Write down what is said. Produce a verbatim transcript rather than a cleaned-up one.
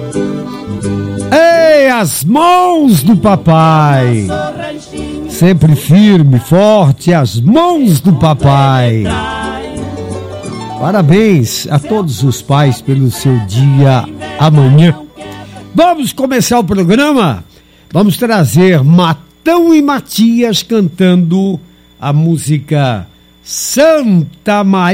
Ei, as mãos do papai, sempre firme, forte, as mãos do papai. Parabéns a todos os pais pelo seu dia amanhã. Vamos começar o programa? Vamos trazer Matão e Matias cantando a música Santa Maria.